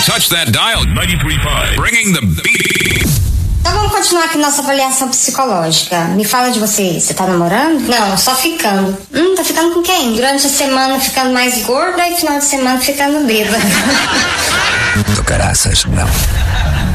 touch that dial. 93.5. Bringing the beat. Então vamos continuar aqui nossa avaliação psicológica. Me fala de você. Você tá namorando? Não, só ficando. Tá ficando com quem? Durante a semana ficando mais gorda e final de semana ficando bêbada. Do caraças, não.